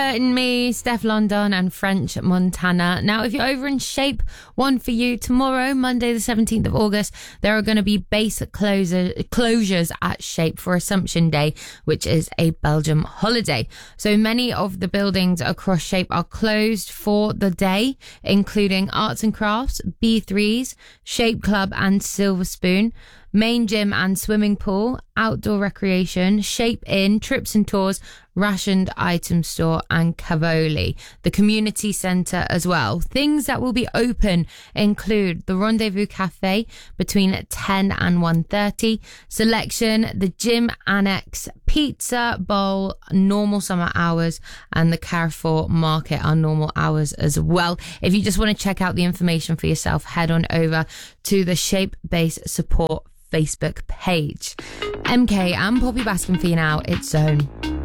and me, Steph London and French Montana. Now, if you're over in Shape, one for you. Tomorrow, Monday the 17th of August, there are going to be base closures at Shape for Assumption Day, which is a Belgium holiday. So many of the buildings across Shape are closed for the day, including Arts and Crafts, B3's, Shape Club and Silver Spoon, main gym and swimming pool, outdoor recreation, Shape Inn, Trips and Tours, Rationed Item Store and Cavoli. The community centre as well. Things that will be open include the Rendezvous Cafe between 10 and 1:30, Selection, the Gym Annex, Pizza Bowl, normal summer hours, and the Carrefour Market are normal hours as well. If you just want to check out the information for yourself, head on over to the Shape Base Support Facebook page. MK and Poppy Baskin for you now. It's Zone.